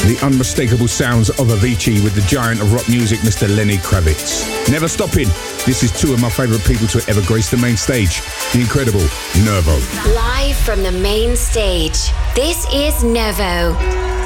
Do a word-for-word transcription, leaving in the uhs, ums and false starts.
the unmistakable sounds of Avicii with the giant of rock music, Mister Lenny Kravitz. Never stopping. This is two of my favourite people to ever grace the main stage, the incredible Nervo. Live from the main stage, this is Nervo.